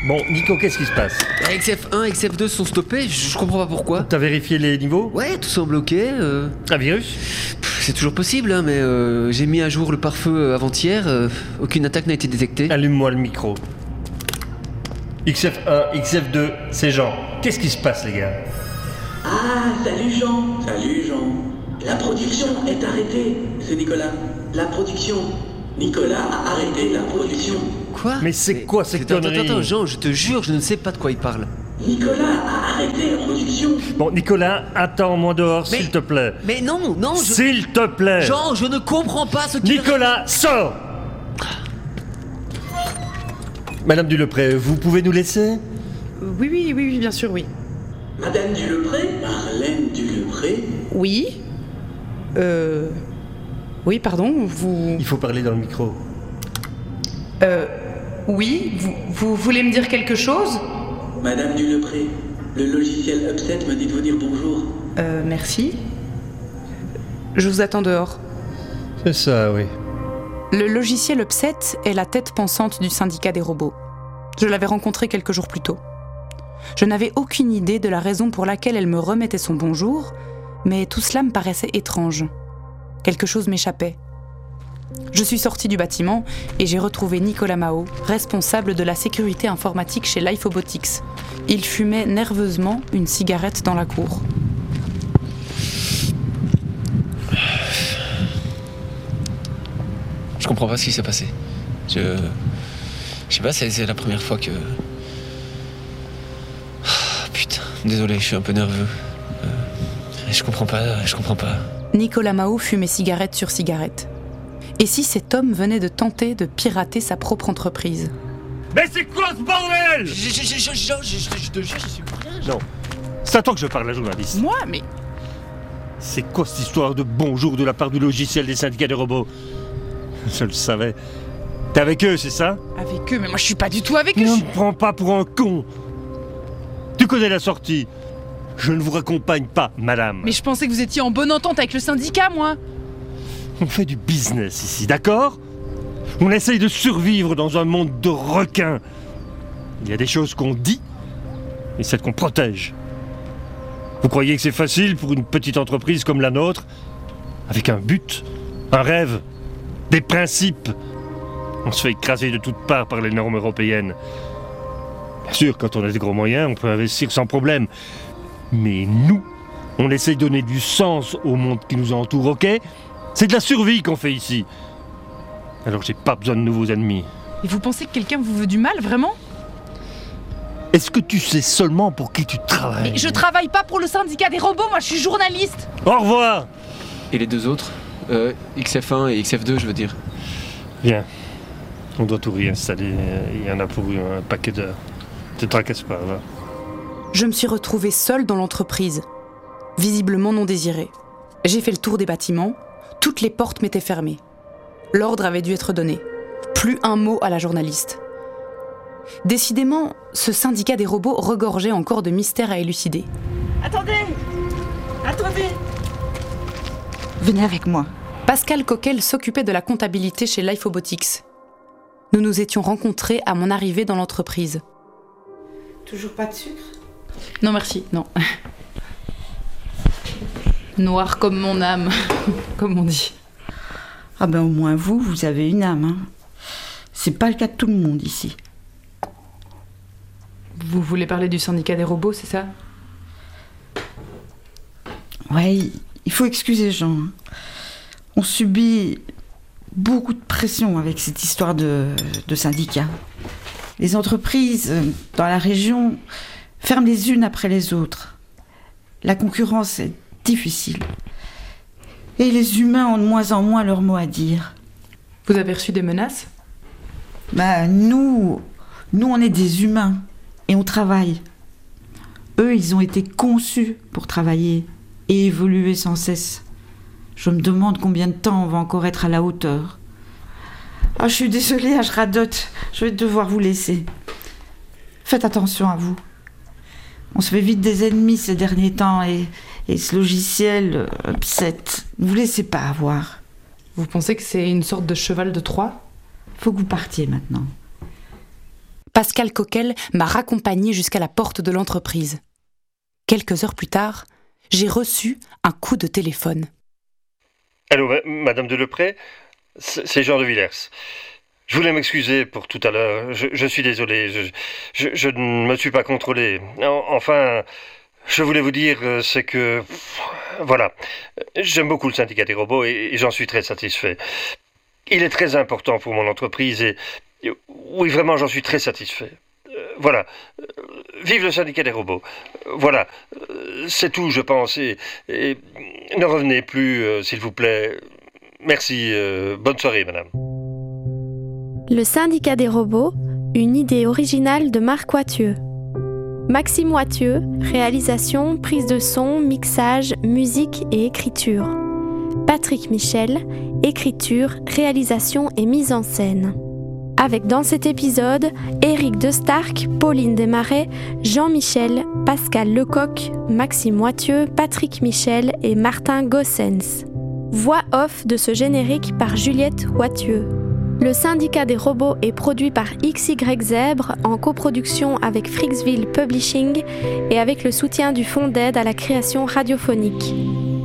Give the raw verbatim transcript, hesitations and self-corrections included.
Bon, Nico, qu'est-ce qui se passe? X F un, X F deux sont stoppés, je, je comprends pas pourquoi. T'as vérifié les niveaux? Ouais, tout semble ok. Euh... Un virus? Pff, c'est toujours possible, hein, mais euh, j'ai mis à jour le pare-feu avant-hier, euh, aucune attaque n'a été détectée. Allume-moi le micro. X F un, X F deux, c'est Jean. Qu'est-ce qui se passe, les gars? Ah, salut Jean. Salut Jean. La production est arrêtée. C'est Nicolas. La production. Nicolas a arrêté la production. Quoi? Mais c'est quoi ces Attends, conneries? attends, attends, Jean, je te jure, je ne sais pas de quoi il parle. Nicolas a arrêté la production. Bon, Nicolas, attends-moi dehors, Mais- s'il te plaît. Mais non, non, je... S'il te plaît. Jean, je ne comprends pas ce qu'il... Nicolas, sors! Madame Dulepré, vous pouvez nous laisser? Oui, oui, oui, oui, bien sûr, oui. Madame Dulepré, Marlène Dulepré. Oui. Euh... Oui, pardon, vous... Il faut parler dans le micro. Euh... Oui, vous, vous voulez me dire quelque chose? Madame Dulepré, le logiciel Upset me dit de vous dire bonjour. Euh, merci. Je vous attends dehors. C'est ça, oui. Le logiciel Upset est la tête pensante du syndicat des robots. Je l'avais rencontré quelques jours plus tôt. Je n'avais aucune idée de la raison pour laquelle elle me remettait son bonjour, mais tout cela me paraissait étrange. Quelque chose m'échappait. Je suis sortie du bâtiment et j'ai retrouvé Nicolas Mao, responsable de la sécurité informatique chez Lifeobotics. Il fumait nerveusement une cigarette dans la cour. Je comprends pas ce qui s'est passé. Je... Je sais pas, c'est, c'est la première fois que... Ah, putain, désolé, je suis un peu nerveux. Euh, je comprends pas, je comprends pas. Nicolas Mao fumait cigarette sur cigarette. Et si cet homme venait de tenter de pirater sa propre entreprise? Mais c'est quoi ce bordel? Je, je, je, je, je, je, je te jure, je suis pour rien. Non. C'est à toi que je parle, la journaliste. Moi, mais... C'est quoi cette histoire de bonjour de la part du logiciel des syndicats des robots? Je le savais. T'es avec eux, c'est ça? Avec eux, mais moi je suis pas du tout avec eux. Ne je- me prends pas pour un con. Tu connais la sortie. Je ne vous raccompagne pas, madame. Mais je pensais que vous étiez en bonne entente avec le syndicat, moi. On fait du business ici, d'accord? On essaye de survivre dans un monde de requins. Il y a des choses qu'on dit et celles qu'on protège. Vous croyez que c'est facile pour une petite entreprise comme la nôtre, avec un but, un rêve, des principes? On se fait écraser de toutes parts par les normes européennes. Bien sûr, quand on a des gros moyens, on peut investir sans problème. Mais nous, on essaye de donner du sens au monde qui nous entoure, ok? C'est de la survie qu'on fait ici. Alors j'ai pas besoin de nouveaux ennemis. Et vous pensez que quelqu'un vous veut du mal, vraiment? Est-ce que tu sais seulement pour qui tu travailles? Mais je travaille pas pour le syndicat des robots, moi je suis journaliste. Au revoir! Et les deux autres euh, X F un et X F deux, je veux dire. Viens. On doit tout réinstaller. Il y en a pour un paquet d'heures. Te tracasse pas, va. Je me suis retrouvée seule dans l'entreprise, visiblement non désirée. J'ai fait le tour des bâtiments, toutes les portes m'étaient fermées. L'ordre avait dû être donné. Plus un mot à la journaliste. Décidément, ce syndicat des robots regorgeait encore de mystères à élucider. Attendez! Attendez! Venez avec moi. Pascal Coquel s'occupait de la comptabilité chez Lifeobotics. Nous nous étions rencontrés à mon arrivée dans l'entreprise. Toujours pas de sucre? Non merci, non. Noir comme mon âme, comme on dit. Ah ben au moins vous, vous avez une âme. Hein. C'est pas le cas de tout le monde ici. Vous voulez parler du syndicat des robots, c'est ça? Ouais, il faut excuser Jean. hein. On subit beaucoup de pression avec cette histoire de, de syndicat. Les entreprises euh, dans la région ferment les unes après les autres. La concurrence est difficile. Et les humains ont de moins en moins leur mot à dire. Vous avez reçu des menaces? Bah, nous, nous, on est des humains et on travaille. Eux, ils ont été conçus pour travailler et évoluer sans cesse. Je me demande combien de temps on va encore être à la hauteur. Ah, je suis désolée, ah, je radote. Je vais devoir vous laisser. Faites attention à vous. On se fait vite des ennemis ces derniers temps et, et ce logiciel euh, Upset, ne vous laissez pas avoir. Vous pensez que c'est une sorte de cheval de Troie? Faut que vous partiez maintenant. Pascal Coquel m'a raccompagné jusqu'à la porte de l'entreprise. Quelques heures plus tard, j'ai reçu un coup de téléphone. Allô, ma- Madame Delepray, c'est c'est Jean de Villers. Je voulais m'excuser pour tout à l'heure. Je, je suis désolé. Je, je, je ne me suis pas contrôlé. En- Enfin, je voulais vous dire, euh, c'est que... pff, Voilà. J'aime beaucoup le syndicat des robots et, et j'en suis très satisfait. Il est très important pour mon entreprise et... et oui, vraiment, j'en suis très satisfait. Euh, Voilà. Euh, Vive le syndicat des robots. Euh, Voilà. Euh, C'est tout, je pense. Et, et ne revenez plus, euh, s'il vous plaît. Merci. euh, Bonne soirée, madame. Le syndicat des robots, une idée originale de Marc Wathieu. Maxime Wathieu, réalisation, prise de son, mixage, musique et écriture. Patrick Michel, écriture, réalisation et mise en scène. Avec dans cet épisode, Éric De Starck, Pauline Desmarais, Jean-Michel, Pascal Lecoq, Maxime Wathieu, Patrick Michel et Martin Gossens. Voix off de ce générique par Juliette Wathieu. Le syndicat des robots est produit par X Y Zèbre en coproduction avec Frixville Publishing et avec le soutien du Fonds d'aide à la création radiophonique.